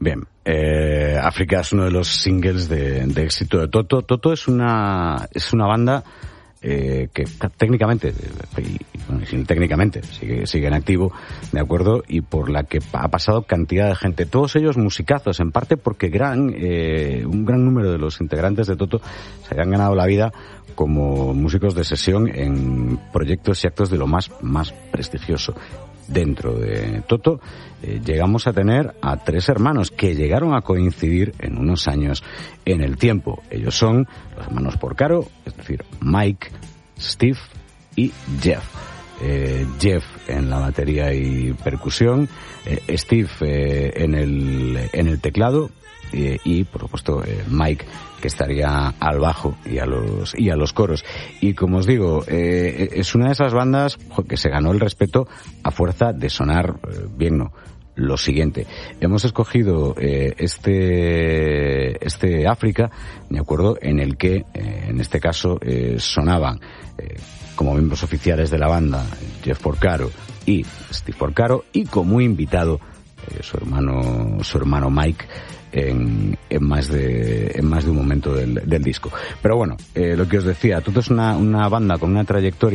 Bien, África es uno de los singles de éxito de Toto. Toto es una banda que técnicamente sigue en activo, de acuerdo, y por la que ha pasado cantidad de gente, todos ellos musicazos, en parte porque un gran número de los integrantes de Toto se habían ganado la vida como músicos de sesión en proyectos y actos de lo más prestigioso. Dentro de Toto llegamos a tener a 3 hermanos que llegaron a coincidir en unos años en el tiempo. Ellos son los hermanos Porcaro, es decir, Mike, Steve y Jeff. Jeff en la batería y percusión, Steve en el teclado y por supuesto Mike, que estaría al bajo y a los coros. Y como os digo, es una de esas bandas que se ganó el respeto a fuerza de sonar bien, ¿no? Lo siguiente, hemos escogido este África, de acuerdo, en el que en este caso sonaban como miembros oficiales de la banda Jeff Porcaro y Steve Porcaro, y como invitado su hermano Mike en más de un momento del disco. Pero bueno, lo que os decía, Toto es una banda con una trayectoria